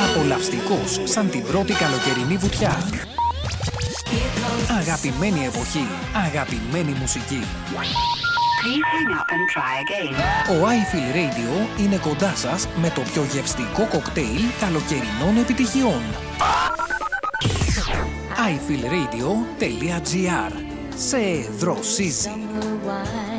Απολαυστικός σαν την πρώτη καλοκαιρινή βουτιά. Αγαπημένη εποχή, αγαπημένη μουσική. Ο iFeel Radio είναι κοντά σας με το πιο γευστικό κοκτέιλ καλοκαιρινών επιτυχιών. iFeelRadio.gr. Σε δροσίζει.